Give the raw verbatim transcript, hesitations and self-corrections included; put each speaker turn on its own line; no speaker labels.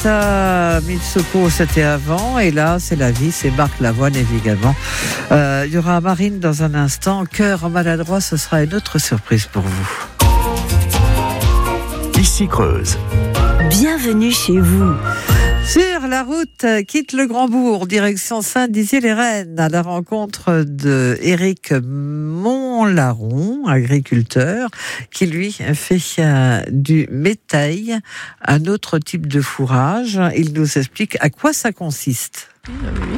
Marita Mitsouko, c'était avant. Et là, c'est la vie, c'est Marc Lavoine, évidemment. Euh, il y aura Marine dans un instant. Cœur maladroit, ce sera une autre surprise pour vous.
Ici Creuse.
Bienvenue chez vous.
Sur la route, quitte le Grand-Bourg, direction Saint-Dizier-les-Rennes, à la rencontre de Éric Montlaron, agriculteur, qui lui fait euh, du métail, un autre type de fourrage. Il nous explique à quoi ça consiste.